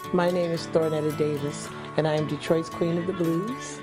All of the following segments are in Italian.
My name is Thornetta Davis, and I am Detroit's Queen of the Blues.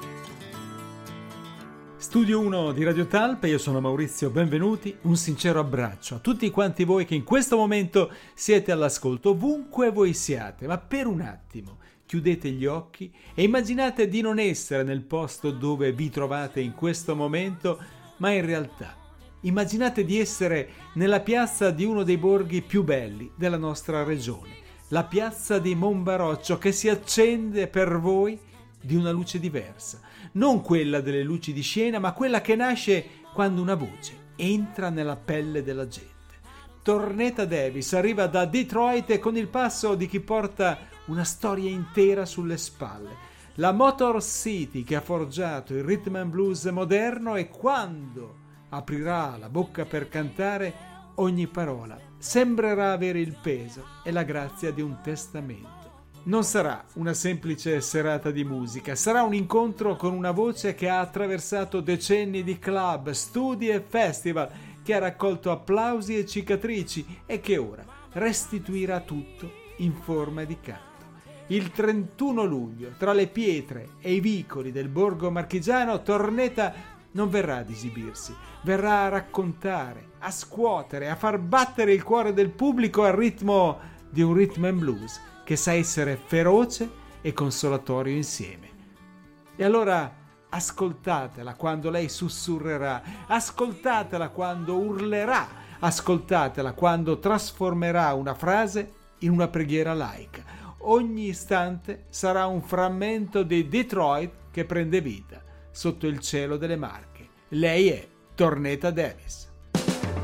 Studio 1 di Radio Talpa, io sono Maurizio, benvenuti, un sincero abbraccio a tutti quanti voi che in questo momento siete all'ascolto, ovunque voi siate, ma per un attimo chiudete gli occhi e immaginate di non essere nel posto dove vi trovate in questo momento, ma in realtà immaginate di essere nella piazza di uno dei borghi più belli della nostra regione, la piazza di Monbaroccio, che si accende per voi di una luce diversa, non quella delle luci di scena, ma quella che nasce quando una voce entra nella pelle della gente. Thornetta Davis arriva da Detroit e con il passo di chi porta una storia intera sulle spalle, la Motor City che ha forgiato il rhythm and blues moderno, e quando aprirà la bocca per cantare ogni parola sembrerà avere il peso e la grazia di un testamento. Non sarà una semplice serata di musica, sarà un incontro con una voce che ha attraversato decenni di club, studi e festival, che ha raccolto applausi e cicatrici e che ora restituirà tutto in forma di canto. Il 31 luglio, tra le pietre e i vicoli del borgo marchigiano, Thornetta non verrà ad esibirsi, verrà a raccontare, a scuotere, a far battere il cuore del pubblico al ritmo di un rhythm and blues che sa essere feroce e consolatorio insieme. E allora ascoltatela quando lei sussurrerà, ascoltatela quando urlerà, ascoltatela quando trasformerà una frase in una preghiera laica. Ogni istante sarà un frammento di Detroit che prende vita sotto il cielo delle Marche. Lei è Thornetta Davis.